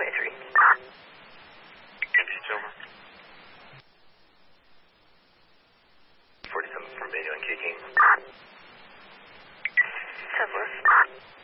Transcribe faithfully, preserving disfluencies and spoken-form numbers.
twenty-three. Good beach, over. forty-seven from Bay doing K King. ten four.